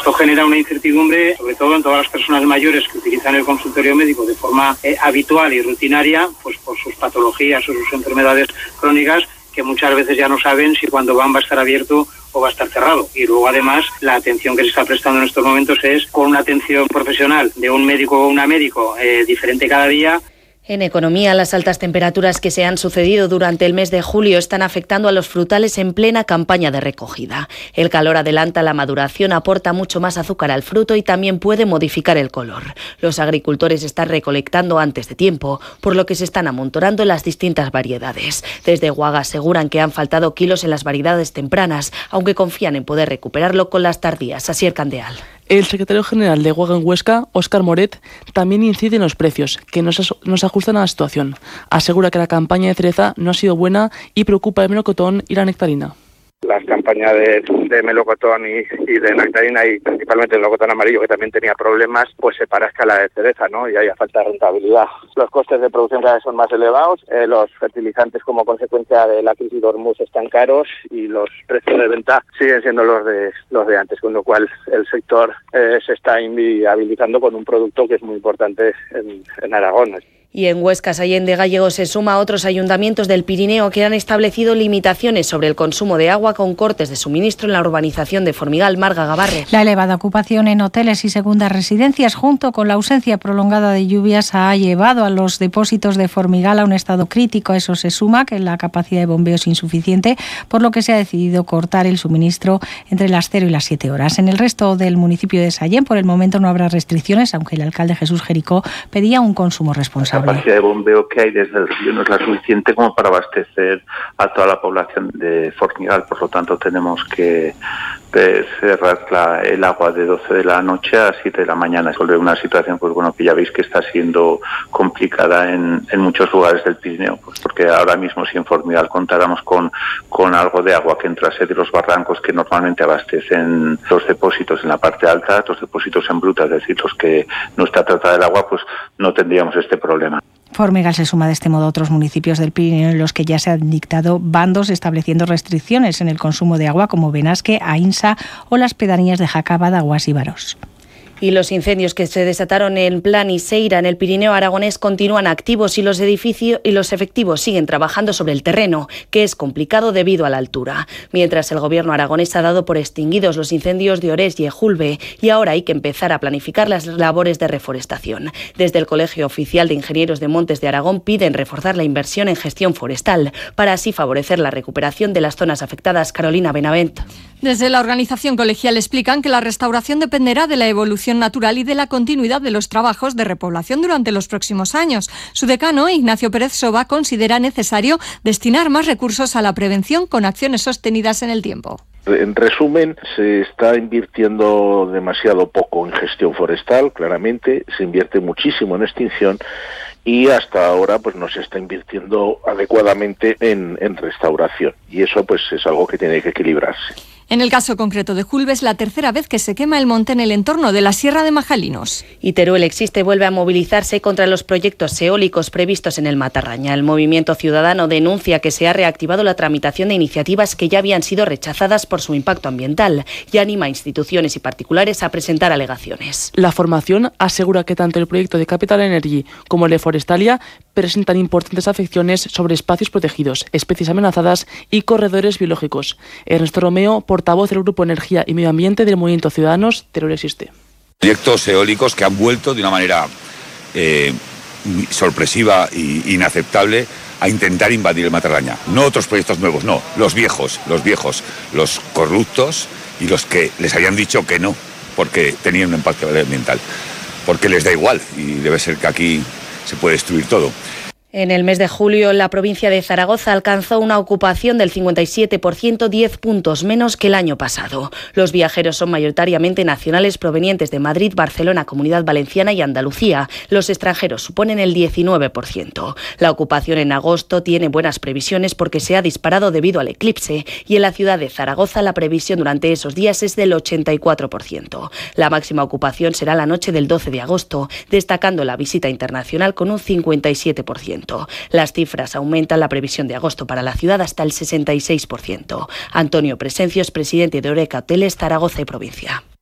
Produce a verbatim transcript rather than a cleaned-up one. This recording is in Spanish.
Esto genera una incertidumbre, sobre todo en todas las personas mayores que utilizan el consultorio médico de forma eh, habitual y rutinaria, pues por sus patologías o sus enfermedades crónicas, que muchas veces ya no saben si cuando van va a estar abierto o va a estar cerrado. Y luego además la atención que se está prestando en estos momentos es con una atención profesional de un médico o una médico eh, diferente cada día. En economía, las altas temperaturas que se han sucedido durante el mes de julio están afectando a los frutales en plena campaña de recogida. El calor adelanta la maduración, aporta mucho más azúcar al fruto y también puede modificar el color. Los agricultores están recolectando antes de tiempo, por lo que se están amontonando las distintas variedades. Desde Guaga aseguran que han faltado kilos en las variedades tempranas, aunque confían en poder recuperarlo con las tardías. Asier Candeal. El secretario general de Guaga en Huesca, Óscar Moret, también incide en los precios, que no se, no se ajustan a la situación. Asegura que la campaña de cereza no ha sido buena y preocupa el melocotón y la nectarina. Las campañas de, de melocotón y, y de nectarina, y principalmente el melocotón amarillo, que también tenía problemas, pues se parezca a la de cereza, ¿no? Y haya falta de rentabilidad. Los costes de producción cada vez son más elevados, eh, los fertilizantes como consecuencia de la crisis de Hormuz están caros y los precios de venta siguen siendo los de los de antes, con lo cual el sector eh, se está inviabilizando con un producto que es muy importante en, en Aragón. Y en Huesca, Allende Gallego se suma a otros ayuntamientos del Pirineo que han establecido limitaciones sobre el consumo de agua con cortes de suministro en la urbanización de Formigal. Marga Gabarre. La elevada ocupación en hoteles y segundas residencias, junto con la ausencia prolongada de lluvias, ha llevado a los depósitos de Formigal a un estado crítico. A eso se suma que la capacidad de bombeo es insuficiente, por lo que se ha decidido cortar el suministro entre las cero y las siete horas. En el resto del municipio de Sallén, por el momento no habrá restricciones, aunque el alcalde Jesús Jericó pedía un consumo responsable. La capacidad de bombeo que hay desde el río no es la suficiente como para abastecer a toda la población de Formigal, por lo tanto tenemos que cerrar la, el agua de doce de la noche a siete de la mañana. Sobre una situación, pues bueno, que ya veis que está siendo complicada en, en muchos lugares del Pirineo, pues porque ahora mismo si en Formigal contáramos con, con algo de agua que entrase de los barrancos que normalmente abastecen los depósitos en la parte alta, los depósitos en bruta, es decir, los que no está tratada el agua, pues no tendríamos este problema. Formigal se suma de este modo a otros municipios del Pirineo en los que ya se han dictado bandos estableciendo restricciones en el consumo de agua, como Benasque, Ainsa o las pedanías de Jacaba, Daguas y Baros. Y los incendios que se desataron en Plan y Seira, en el Pirineo aragonés, continúan activos y los edificios y los efectivos siguen trabajando sobre el terreno, que es complicado debido a la altura. Mientras el gobierno aragonés ha dado por extinguidos los incendios de Orés y Ejulbe, y ahora hay que empezar a planificar las labores de reforestación. Desde el Colegio Oficial de Ingenieros de Montes de Aragón piden reforzar la inversión en gestión forestal, para así favorecer la recuperación de las zonas afectadas. Carolina Benavent. Desde la organización colegial explican que la restauración dependerá de la evolución natural y de la continuidad de los trabajos de repoblación durante los próximos años. Su decano, Ignacio Pérez Soba, considera necesario destinar más recursos a la prevención con acciones sostenidas en el tiempo. En resumen, se está invirtiendo demasiado poco en gestión forestal, claramente, se invierte muchísimo en extinción y hasta ahora pues no se está invirtiendo adecuadamente en, en restauración, y eso pues es algo que tiene que equilibrarse. En el caso concreto de Julbe, es la tercera vez que se quema el monte en el entorno de la Sierra de Majalinos. Y Teruel Existe vuelve a movilizarse contra los proyectos eólicos previstos en el Matarraña. El Movimiento Ciudadano denuncia que se ha reactivado la tramitación de iniciativas que ya habían sido rechazadas por su impacto ambiental y anima a instituciones y particulares a presentar alegaciones. La formación asegura que tanto el proyecto de Capital Energy como el de Forestalia presentan importantes afecciones sobre espacios protegidos, especies amenazadas y corredores biológicos. Ernesto Romeo, portavoz del Grupo Energía y Medio Ambiente del Movimiento Ciudadanos, Teruel Existe. Proyectos eólicos que han vuelto de una manera eh, sorpresiva e inaceptable a intentar invadir el Matarraña. No otros proyectos nuevos, no, los viejos, los viejos, los corruptos y los que les habían dicho que no, porque tenían un impacto ambiental, porque les da igual y debe ser que aquí se puede destruir todo. En el mes de julio, la provincia de Zaragoza alcanzó una ocupación del cincuenta y siete por ciento, diez puntos menos que el año pasado. Los viajeros son mayoritariamente nacionales provenientes de Madrid, Barcelona, Comunidad Valenciana y Andalucía. Los extranjeros suponen el diecinueve por ciento. La ocupación en agosto tiene buenas previsiones porque se ha disparado debido al eclipse y en la ciudad de Zaragoza la previsión durante esos días es del ochenta y cuatro por ciento. La máxima ocupación será la noche del doce de agosto, destacando la visita internacional con un cincuenta y siete por ciento. Las cifras aumentan la previsión de agosto para la ciudad hasta el sesenta y seis por ciento. Antonio Presencios, presidente de Oreca Hoteles, Zaragoza y provincia.